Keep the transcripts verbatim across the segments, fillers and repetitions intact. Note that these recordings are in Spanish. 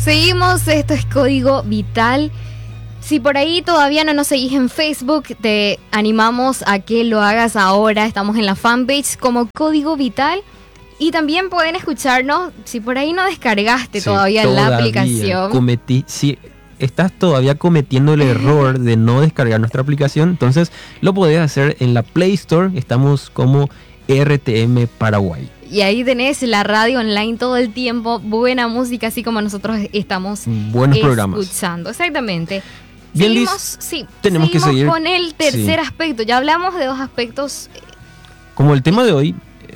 Seguimos, esto es Código Vital. Si por ahí todavía no nos seguís en Facebook, te animamos a que lo hagas ahora. Estamos en la fanpage como Código Vital. Y también pueden escucharnos, si por ahí no descargaste sí, todavía, todavía la aplicación. Cometí, si estás todavía cometiendo el error de no descargar nuestra aplicación, entonces lo podés hacer en la Play Store. Estamos como R T M Paraguay. Y ahí tenés la radio online todo el tiempo, buena música, así como nosotros estamos buenos programas escuchando. Exactamente. Bien, seguimos, Liz, sí, tenemos seguimos que seguir con el tercer sí. aspecto. Ya hablamos de dos aspectos. Como el tema de hoy,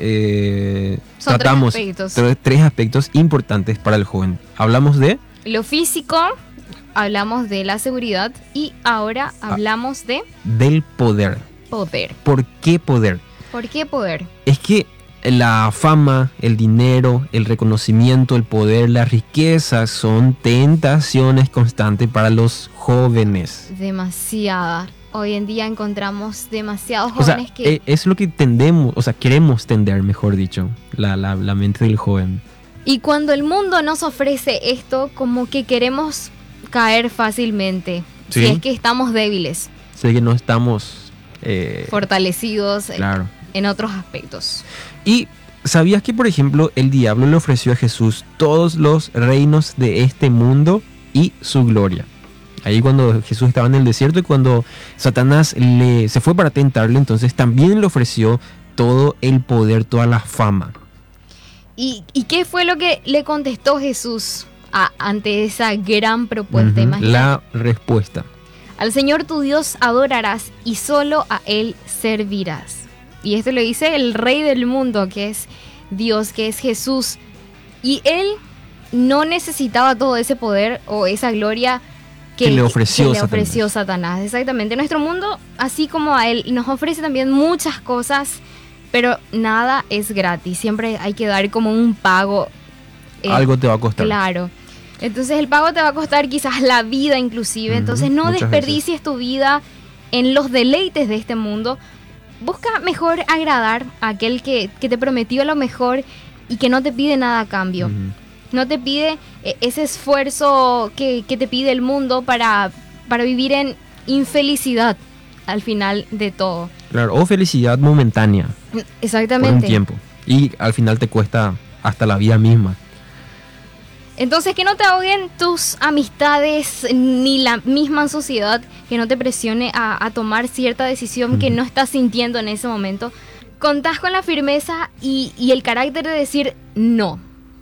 eh, Son tratamos tres aspectos. Tres, tres aspectos importantes para el joven. Hablamos de lo físico, hablamos de la seguridad y ahora hablamos ah, de del poder. Poder. ¿Por qué poder? ¿Por qué poder? Es que la fama, el dinero, el reconocimiento, el poder, la riqueza son tentaciones constantes para los jóvenes. Demasiada. Hoy en día encontramos demasiados jóvenes o sea, que... es lo que tendemos, o sea, queremos tender, mejor dicho, la, la, la mente del joven. Y cuando el mundo nos ofrece esto, como que queremos caer fácilmente. ¿Sí? Si es que estamos débiles. Si es que no estamos... Eh, fortalecidos claro. en, en otros aspectos. Y ¿sabías que, por ejemplo, el diablo le ofreció a Jesús todos los reinos de este mundo y su gloria? Ahí cuando Jesús estaba en el desierto y cuando Satanás le, se fue para tentarle, entonces también le ofreció todo el poder, toda la fama. ¿Y, y qué fue lo que le contestó Jesús a, ante esa gran propuesta? Uh-huh, la respuesta. Al Señor tu Dios adorarás y solo a Él servirás. Y esto lo dice el Rey del mundo, que es Dios, que es Jesús. Y Él no necesitaba todo ese poder o esa gloria que, que le ofreció, que le Satanás. ofreció Satanás. Exactamente. Nuestro mundo, así como a Él, nos ofrece también muchas cosas, pero nada es gratis. Siempre hay que dar como un pago. Eh, Algo te va a costar. Claro. Entonces el pago te va a costar quizás la vida inclusive. Uh-huh, entonces no desperdicies veces. tu vida en los deleites de este mundo. Busca mejor agradar a aquel que, que te prometió lo mejor y que no te pide nada a cambio. Uh-huh. No te pide eh, ese esfuerzo que, que te pide el mundo para, para vivir en infelicidad al final de todo. Claro, o felicidad momentánea. Exactamente. Por un tiempo. Y al final te cuesta hasta la vida misma. Entonces, que no te ahoguen tus amistades ni la misma sociedad, que no te presione a, a tomar cierta decisión uh-huh. que no estás sintiendo en ese momento. Contás con la firmeza y, y el carácter de decir no.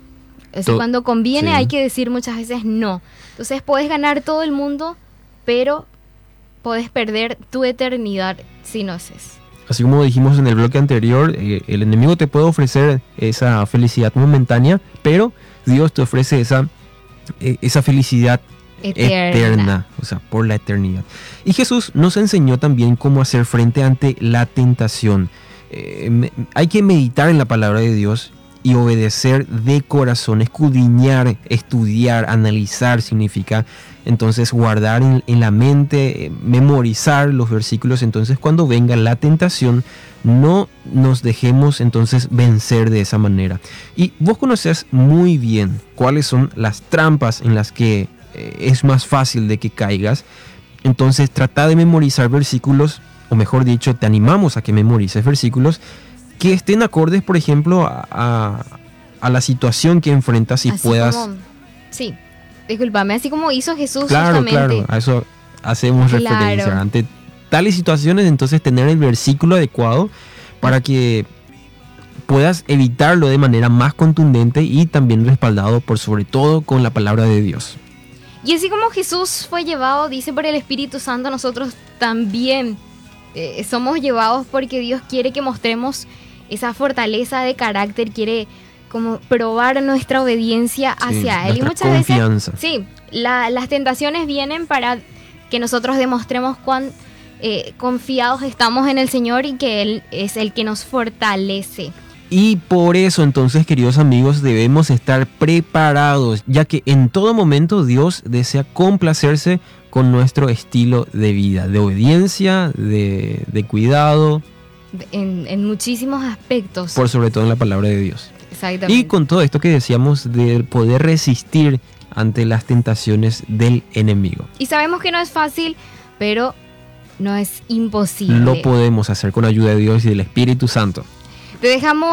O sea, cuando conviene sí. hay que decir muchas veces no. Entonces, podés ganar todo el mundo, pero podés perder tu eternidad si no haces. Así como dijimos en el bloque anterior, eh, el enemigo te puede ofrecer esa felicidad momentánea, pero Dios te ofrece esa, eh, esa felicidad eterna. eterna, o sea, por la eternidad. Y Jesús nos enseñó también cómo hacer frente ante la tentación. Eh, me, hay que meditar en la palabra de Dios y obedecer de corazón, escudriñar, estudiar, analizar significa entonces guardar en, en la mente, eh, memorizar los versículos. Entonces cuando venga la tentación, no nos dejemos entonces vencer de esa manera. Y vos conoces muy bien cuáles son las trampas en las que eh, es más fácil de que caigas. Entonces trata de memorizar versículos, o mejor dicho, te animamos a que memorices versículos que estén acordes, por ejemplo, a, a, a la situación que enfrentas y así puedas... Como, sí, discúlpame, así como hizo Jesús claro, justamente. Claro, a eso hacemos claro. referencia. Ante tales situaciones, entonces tener el versículo adecuado para que puedas evitarlo de manera más contundente y también respaldado por sobre todo con la palabra de Dios. Y así como Jesús fue llevado, dice, por el Espíritu Santo, nosotros también eh, somos llevados porque Dios quiere que mostremos esa fortaleza de carácter, quiere como probar nuestra obediencia hacia sí, Él. Y muchas confianza. veces, sí, la, las tentaciones vienen para que nosotros demostremos cuán eh, confiados estamos en el Señor y que Él es el que nos fortalece. Y por eso entonces, queridos amigos, debemos estar preparados, ya que en todo momento Dios desea complacerse con nuestro estilo de vida, de obediencia, de, de cuidado. En, en muchísimos aspectos. Por sobre todo en la palabra de Dios. Exactamente. Y con todo esto que decíamos de poder resistir ante las tentaciones del enemigo. Y sabemos que no es fácil, pero no es imposible. Lo podemos hacer con ayuda de Dios y del Espíritu Santo. Te dejamos